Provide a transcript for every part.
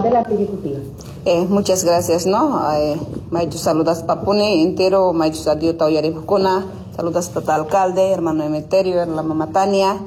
Adelante, ejecutiva. Muchas gracias, ¿no? Maichu saludas papuni entero, maichu sadio tauyarimukuna, saludas tata alcalde, hermano Emeterio, la mamá Tania.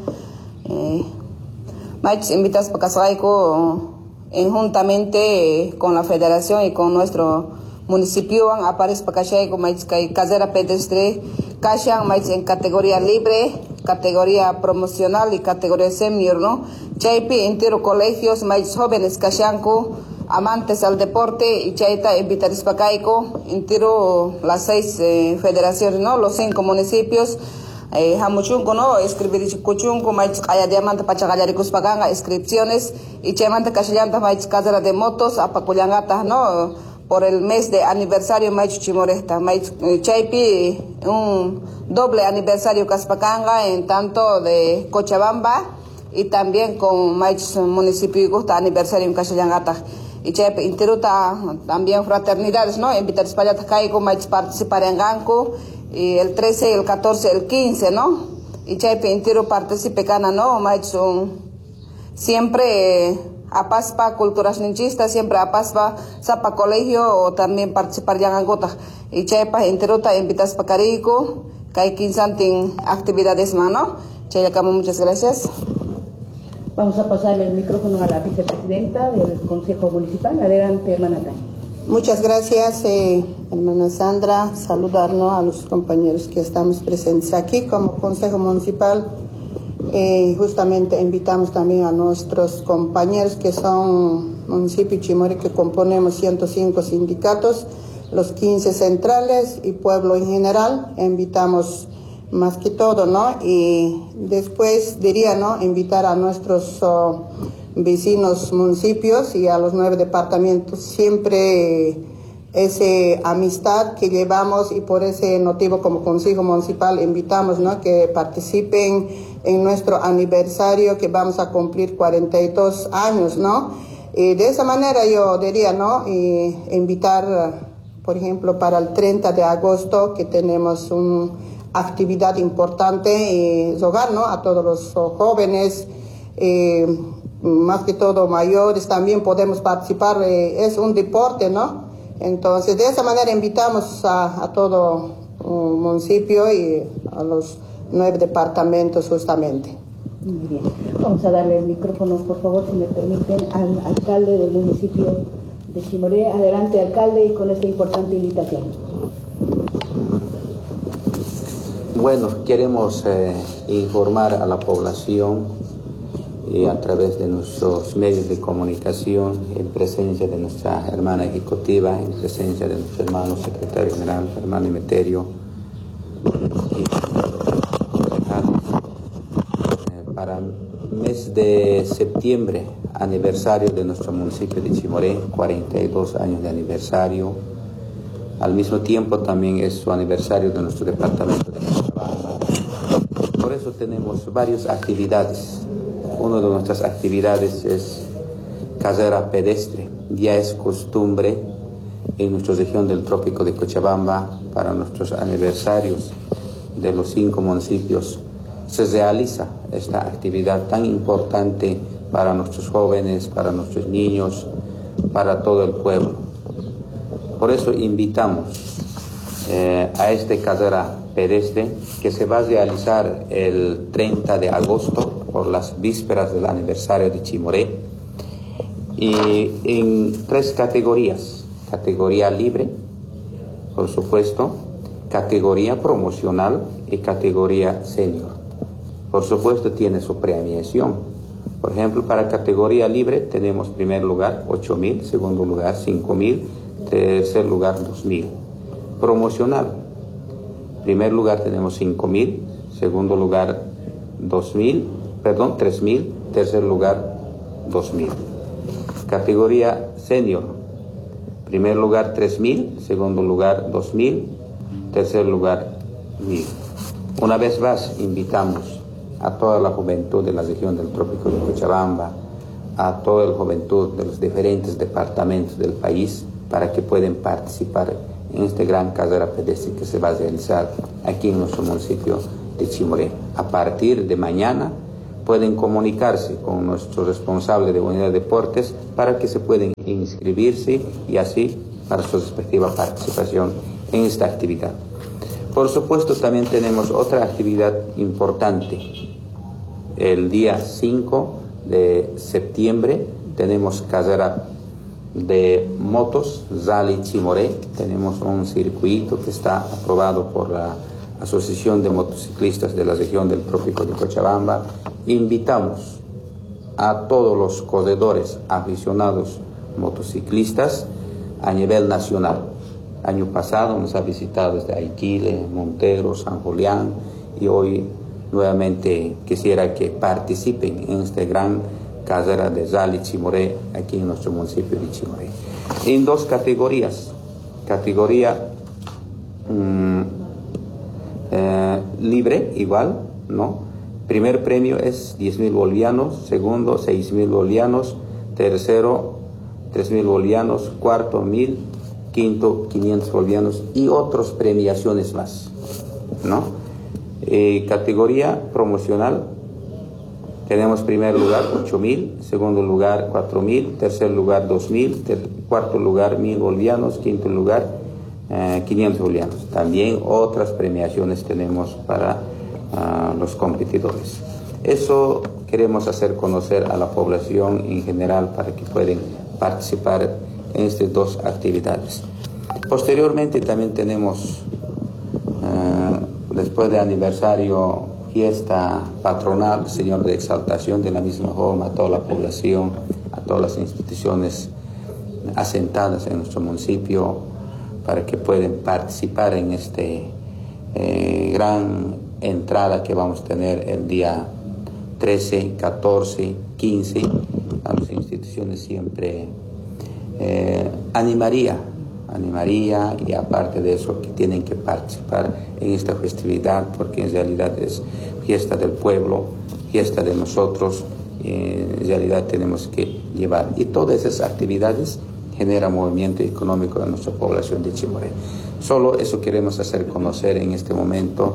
Maichu invitas para Casaico juntamente con la federación y con nuestro municipio, aparece para Casaico, maichu casera pedestre, Kashan, maichu en categoría libre, categoría promocional y categoría senior, ¿no? Chaypi entero colegios, maichu jóvenes Kashanku, amantes al deporte y chaita invitaris pacaico, entero las 6 federaciones, ¿no? Los 5 municipios, Hamuchunco, ¿no? Escribir Cuchunco, Maich Kaya Diamante, Pachagayaricus Paganga, inscripciones, y Chemante Cachillanta, Maich Casera de Motos, Apacullangata, ¿no? Por el mes de aniversario Maich Chimoresta, Maich Chaipi, un doble aniversario Caspacanga, en tanto de Cochabamba, y también con Maich municipio y gusta aniversario en Cachillangata. Y Chaipi Interuta, también fraternidades, ¿no? Invitar a España Caico, Maich participar en Ganco, y el 13, el 14, el 15, ¿no? Y Chaipi Intero participe cana, ¿no? Maich siempre a paspa culturas ninchistas, siempre a paspa sapa colegio o también participar ya en Angota. Y Chaipa Interuta invitas para Carico, Kai 15 actividades más, ¿no? Chayacamo, muchas gracias. Vamos a pasar el micrófono a la vicepresidenta del Consejo Municipal. Adelante, hermana Tania. Muchas gracias, hermana Sandra. Saludarnos a los compañeros que estamos presentes aquí como Consejo Municipal. Justamente invitamos también a nuestros compañeros que son municipio Chimoré, que componemos 105 sindicatos, los 15 centrales y pueblo en general. Invitamos más que todo, ¿no? Y después diría, ¿no? Invitar a nuestros vecinos municipios y a los 9 departamentos, siempre esa amistad que llevamos, y por ese motivo como Consejo Municipal invitamos, ¿no? Que participen en nuestro aniversario que vamos a cumplir 42 años, ¿no? Y de esa manera yo diría, ¿no? Y invitar, por ejemplo, para el 30 de agosto que tenemos una actividad importante y rogar, ¿no? A todos los jóvenes, más que todo mayores, también podemos participar, es un deporte, ¿no? Entonces, de esa manera invitamos a todo municipio y a los 9 departamentos justamente. Muy bien. Vamos a darle el micrófono, por favor, si me permiten, al alcalde del municipio de Chimoré. Adelante, alcalde, y con esta importante invitación. Bueno, queremos informar a la población a través de nuestros medios de comunicación, en presencia de nuestra hermana ejecutiva, en presencia de nuestro hermano secretario general, hermano Emeterio, para el mes de septiembre, aniversario de nuestro municipio de Chimoré, 42 años de aniversario. Al mismo tiempo también es su aniversario de nuestro departamento de Cochabamba. Por eso tenemos varias actividades. Una de nuestras actividades es carrera pedestre. Ya es costumbre en nuestra región del Trópico de Cochabamba, para nuestros aniversarios de los 5 municipios, se realiza esta actividad tan importante para nuestros jóvenes, para nuestros niños, para todo el pueblo. Por eso invitamos a esta carrera pedestre que se va a realizar el 30 de agosto por las vísperas del aniversario de Chimoré, y en 3 categorías: categoría libre, por supuesto, categoría promocional y categoría senior. Por supuesto tiene su premiación. Por ejemplo, para categoría libre tenemos primer lugar 8.000, segundo lugar 5.000, tercer lugar 2.000. Promocional, primer lugar tenemos 5.000, segundo lugar 3.000, tercer lugar 2.000. Categoría senior, primer lugar 3.000, segundo lugar 2.000, tercer lugar 1.000. Una vez más invitamos a toda la juventud de la región del Trópico de Cochabamba, a toda la juventud de los diferentes departamentos del país, para que puedan participar en esta gran carrera pedestre que se va a realizar aquí en nuestro municipio de Chimoré. A partir de mañana pueden comunicarse con nuestro responsable de unidad de deportes para que se puedan inscribirse y así para su respectiva participación en esta actividad. Por supuesto, también tenemos otra actividad importante. El día 5 de septiembre tenemos carrera de motos Zali Chimoré. Tenemos un circuito que está aprobado por la Asociación de Motociclistas de la región del Trópico de Cochabamba. Invitamos a todos los corredores aficionados motociclistas a nivel nacional. Año pasado nos ha visitado desde Aiquile, Montero, San Julián, y hoy nuevamente quisiera que participen en esta gran carrera de Zali Chimoré aquí en nuestro municipio de Chimoré. En dos categorías. Categoría libre, igual, ¿no? Primer premio es 10.000 bolivianos, segundo 6.000 bolivianos, tercero 3.000 bolivianos, cuarto 1.000, quinto 500 bolivianos y otras premiaciones más, ¿no? Categoría promocional, tenemos primer lugar 8.000, segundo lugar 4.000, tercer lugar 2.000, cuarto lugar 1.000 bolivianos, quinto lugar 500 bolivianos. También otras premiaciones tenemos para los competidores. Eso queremos hacer conocer a la población en general para que puedan participar en estas dos actividades. Posteriormente también tenemos, después del aniversario, fiesta patronal, Señor de Exaltación. De la misma forma a toda la población, a todas las instituciones asentadas en nuestro municipio, para que puedan participar en este gran entrada que vamos a tener el día 13, 14, 15. A las instituciones siempre animaría, y aparte de eso que tienen que participar en esta festividad, porque en realidad es fiesta del pueblo, fiesta de nosotros, en realidad tenemos que llevar. Y todas esas actividades generan movimiento económico de nuestra población de Chimoré. Solo eso queremos hacer conocer en este momento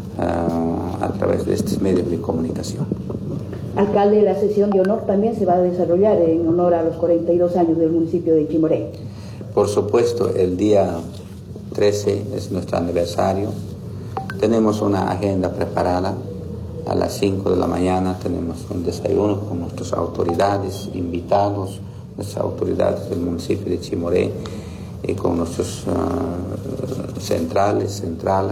a través de estos medios de comunicación. Alcalde, la sesión de honor también se va a desarrollar en honor a los 42 años del municipio de Chimoré. Por supuesto, el día 13 es nuestro aniversario. Tenemos una agenda preparada. A las 5 de la mañana tenemos un desayuno con nuestras autoridades, invitados, nuestras autoridades del municipio de Chimoré, y con nuestros centralas.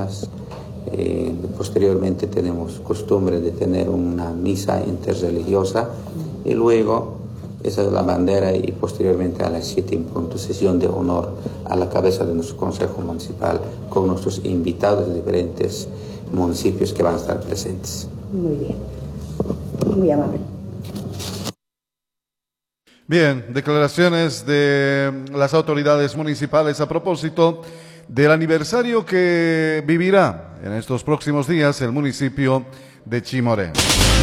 Posteriormente tenemos costumbre de tener una misa interreligiosa y luego esa es la bandera, y posteriormente a las 7 en punto sesión de honor a la cabeza de nuestro Consejo Municipal con nuestros invitados de diferentes municipios que van a estar presentes. Muy bien, muy amable. Bien, declaraciones de las autoridades municipales a propósito del aniversario que vivirá en estos próximos días el municipio de Chimoré.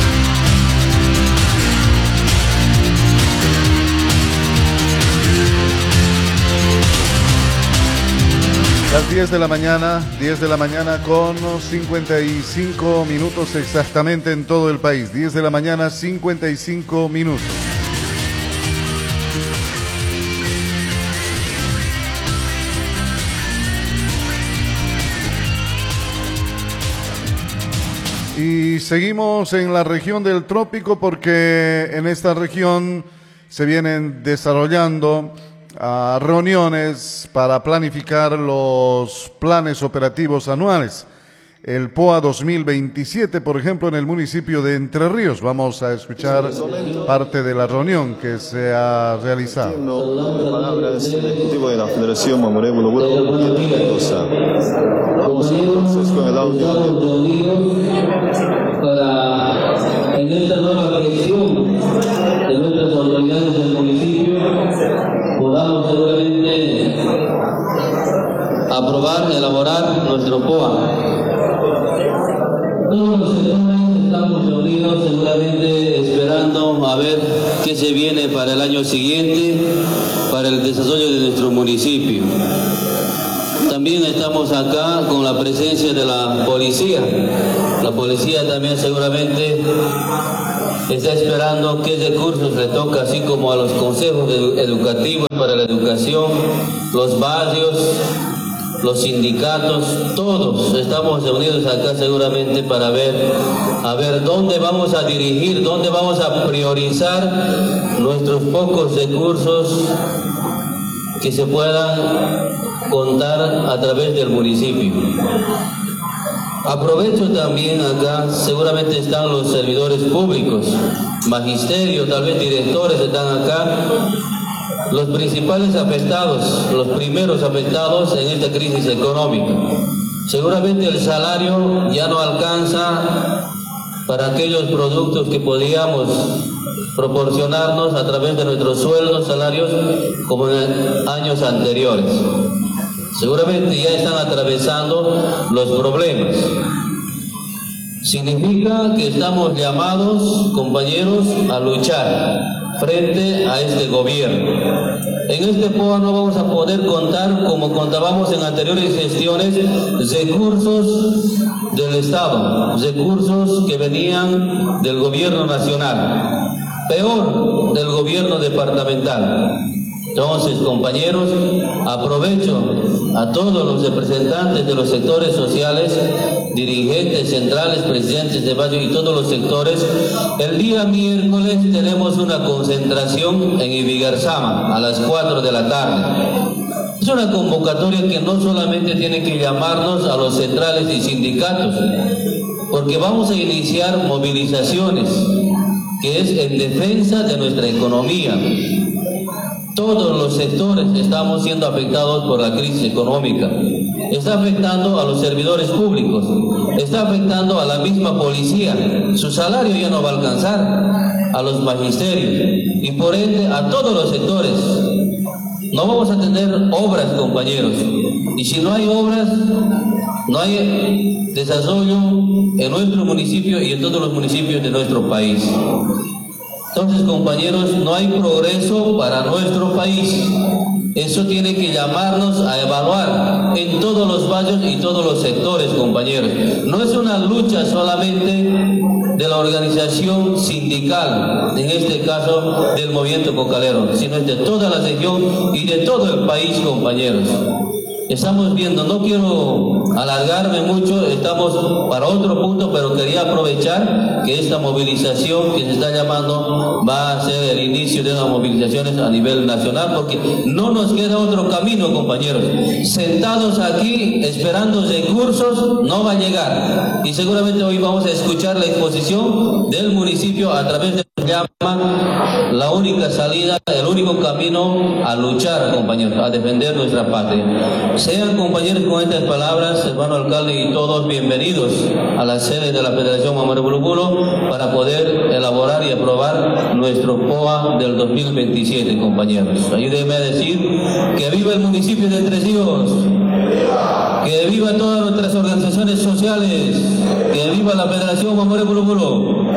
Las 10 de la mañana con 55 minutos exactamente en todo el país. 10 de la mañana, 55 minutos. Y seguimos en la región del trópico porque en esta región se vienen desarrollando reuniones para planificar los planes operativos anuales. El POA 2027, por ejemplo, en el municipio de Entre Ríos. Vamos a escuchar parte de la reunión que se ha realizado. Palabras del Ejecutivo de la Federación Mamoré Bulogura Mendoza. Vamos entonces con el audio. Para en esta nueva gestión de nuestras autoridades del municipio podamos seguramente aprobar, elaborar nuestro POA. Todos los sectores estamos reunidos seguramente esperando a ver qué se viene para el año siguiente, para el desarrollo de nuestro municipio. También estamos acá con la presencia de la policía. La policía también seguramente está esperando qué recursos le toca, así como a los consejos educativos para la educación, los barrios, los sindicatos, todos estamos reunidos acá seguramente para ver, a ver dónde vamos a dirigir, dónde vamos a priorizar nuestros pocos recursos que se puedan contar a través del municipio. Aprovecho también acá, seguramente están los servidores públicos, magisterio, tal vez directores están acá, los principales afectados, los primeros afectados en esta crisis económica. Seguramente el salario ya no alcanza para aquellos productos que podíamos proporcionarnos a través de nuestros sueldos, salarios, como en años anteriores. Seguramente ya están atravesando los problemas. Significa que estamos llamados, compañeros, a luchar frente a este gobierno. En este POA no vamos a poder contar, como contábamos en anteriores gestiones, recursos del Estado, recursos que venían del gobierno nacional, peor del gobierno departamental. Entonces, compañeros, aprovecho a todos los representantes de los sectores sociales, dirigentes centrales, presidentes de barrio y todos los sectores. El día miércoles tenemos una concentración en Ibigarzama a las 4 de la tarde. Es una convocatoria que no solamente tiene que llamarnos a los centrales y sindicatos, porque vamos a iniciar movilizaciones que es en defensa de nuestra economía. Todos los sectores estamos siendo afectados por la crisis económica. Está afectando a los servidores públicos, está afectando a la misma policía. Su salario ya no va a alcanzar, a los magisterios y por ende a todos los sectores. No vamos a tener obras, compañeros. Y si no hay obras, no hay desarrollo en nuestro municipio y en todos los municipios de nuestro país. Entonces, compañeros, no hay progreso para nuestro país. Eso tiene que llamarnos a evaluar en todos los barrios y todos los sectores, compañeros. No es una lucha solamente de la organización sindical, en este caso del movimiento cocalero, sino es de toda la región y de todo el país, compañeros. Estamos viendo, no quiero alargarme mucho, estamos para otro punto, pero quería aprovechar que esta movilización que se está llamando va a ser el inicio de unas movilizaciones a nivel nacional, porque no nos queda otro camino, compañeros. Sentados aquí esperando recursos no va a llegar, y seguramente hoy vamos a escuchar la exposición del municipio a través de lo que llama la única salida, el único camino a luchar, compañeros, a defender nuestra patria. Sean, compañeros, con estas palabras, hermano alcalde y todos bienvenidos a la sede de la Federación Mamoré Bulubulo para poder elaborar y aprobar nuestro POA del 2027, compañeros. Ayúdenme a decir que viva el municipio de Tres Ríos, que viva todas nuestras organizaciones sociales, que viva la Federación Mamoré Bulubulo.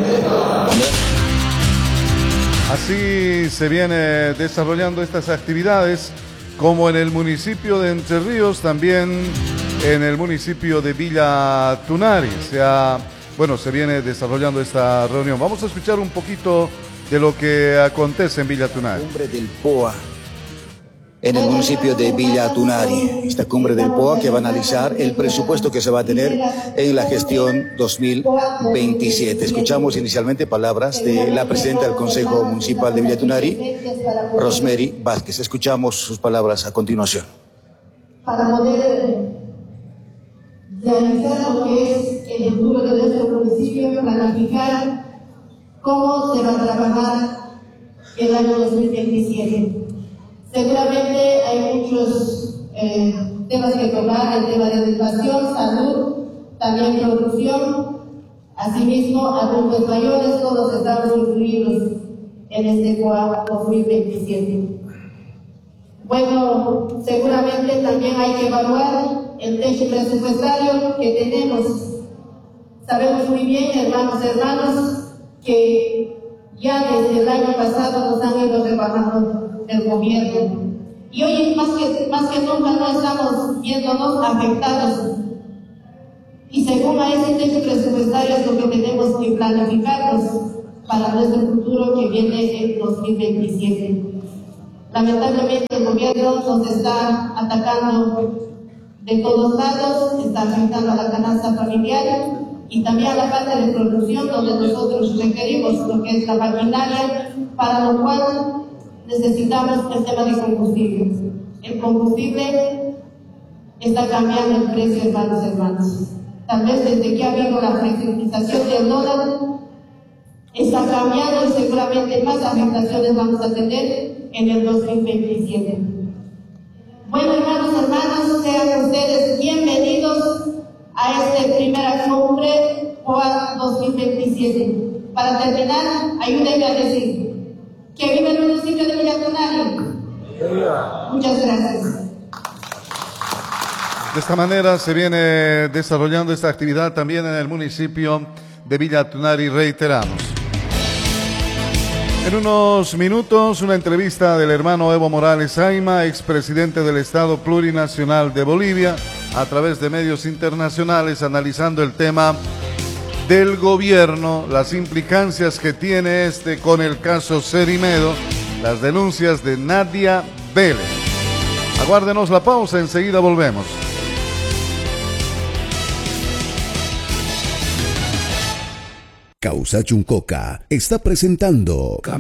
Así se viene desarrollando estas actividades, como en el municipio de Entre Ríos, también en el municipio de Villa Tunari. Se viene desarrollando esta reunión. Vamos a escuchar un poquito de lo que acontece en Villa Tunari. Cumbre del POA en el municipio de Villa Tunari. Esta cumbre del POA que va a analizar el presupuesto que se va a tener en la gestión 2027. Escuchamos inicialmente palabras de la presidenta del Consejo Municipal de Villa Tunari, Rosemary Vázquez. Escuchamos sus palabras a continuación. Para poder realizar lo que es el futuro de nuestro municipio, planificar cómo se va a trabajar el año 2027. Seguramente hay muchos temas que tocar, el tema de educación, salud, también producción, asimismo adultos mayores, todos estamos incluidos en este POA 2027. Bueno, seguramente también hay que evaluar el techo presupuestario que tenemos. Sabemos muy bien, hermanos, que ya desde el año pasado nos han ido rebajando el gobierno. Y hoy más que nunca no estamos viéndonos afectados. Y según a ese techo presupuestario es lo que tenemos que planificarnos para nuestro futuro que viene en 2027. Lamentablemente el gobierno nos está atacando de todos lados, está afectando a la canasta familiar y también a la parte de producción, donde nosotros requerimos lo que es la maquinaria, para lo cual necesitamos el tema de combustible. El combustible está cambiando el precio, hermanos. Tal vez desde que ha habido la flexibilización del dólar, está cambiando y seguramente más afectaciones vamos a tener en el 2027. Bueno, hermanos, sean ustedes bienvenidos a esta primera cumbre POA 2027. Para terminar, ayúdenme a decir que vive el municipio de Villa Tunari. Muchas gracias. De esta manera se viene desarrollando esta actividad también en el municipio de Villa Tunari, reiteramos. En unos minutos, una entrevista del hermano Evo Morales Ayma, expresidente del Estado Plurinacional de Bolivia, a través de medios internacionales, analizando el tema del gobierno, las implicancias que tiene este con el caso Cerimedo, las denuncias de Nadia Vélez. Aguárdenos la pausa, enseguida volvemos. Causa Chuncoca está presentando